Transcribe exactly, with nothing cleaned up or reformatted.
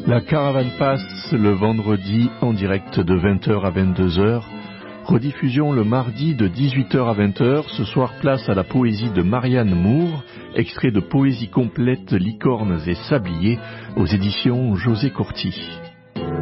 La caravane passe le vendredi en direct de vingt heures à vingt-deux heures. Rediffusion le mardi de dix-huit heures à vingt heures. Ce soir, place à la poésie de Marianne Moore, extrait de Poésie complète, licornes et sabliers aux éditions José Corti.